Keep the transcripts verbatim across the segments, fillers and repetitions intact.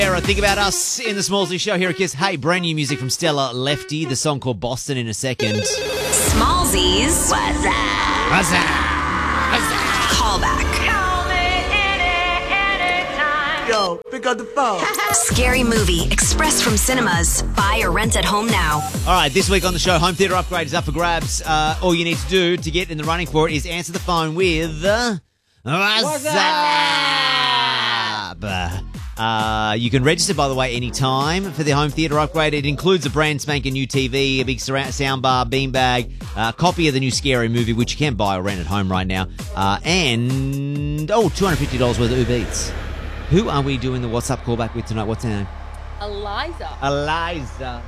Sarah, think about us in the Smallsy Show here at Kiss. Hey, brand new music from Stella Lefty. The song called Boston in a second. Smallsies. What's up? What's up? What's up? Call back. Yo, pick up the phone. Scary Movie, express from cinemas. Buy or rent at home now. All right, this week on the show, home theatre upgrade is up for grabs. Uh, all you need to do to get in the running for it is answer the phone with... Uh, What's up? Uh, you can register, by the way, anytime for the home theatre upgrade. It includes a brand spanking new T V, a big surround sound bar, beanbag, a copy of the new Scary Movie, which you can buy or rent at home right now, uh, and, oh, two hundred fifty dollars worth of Uber Eats. Who are we doing the WhatsApp callback with tonight? What's her name? Eliza. Eliza.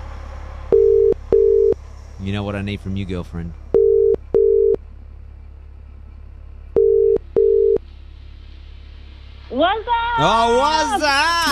You know what I need from you, girlfriend? What's up? Oh, what's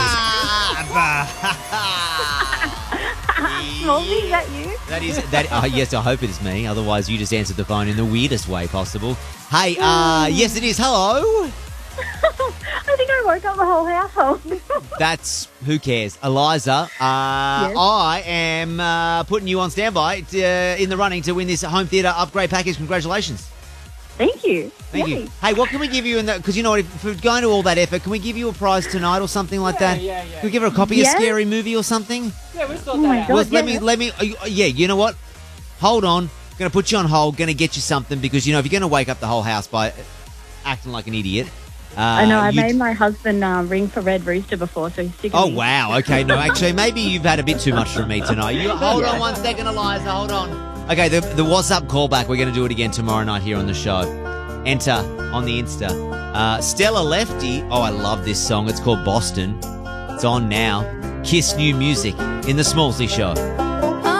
up? Smallsy, is that you? That is that. Uh, yes, I hope it is me. Otherwise, you just answered the phone in the weirdest way possible. Hey, uh, yes, it is. Hello. I think I woke up the whole household. That's who cares, Eliza. Uh, I am uh, putting you on standby to, uh, in the running to win this home theatre upgrade package. Congratulations. Thank you. Thank Yay. you. Hey, what can we give you in that? Because you know what, if we're going to all that effort, can we give you a prize tonight or something like Yeah, that? yeah, yeah. Can we give her a copy Yes. of Scary Movie or something? Yeah, we sort Oh my that out. God. Well, let yeah. me, let me, uh, you- uh, yeah, you know what? Hold on. Going to put you on hold. Going to get you something because, you know, if you're going to wake up the whole house by acting like an idiot. Uh, I know, I you- made my husband uh, ring for Red Rooster before, so he's sick of Oh, me. wow. Okay, no, actually, maybe you've had a bit too much from me tonight. You, hold on one second, Eliza. Hold on. Okay, the, the WhatsApp callback, we're going to do it again tomorrow night here on the show. Enter on the Insta. Uh, Stella Lefty. Oh, I love this song. It's called Boston. It's on now. Kiss new music in the Smallsy Show.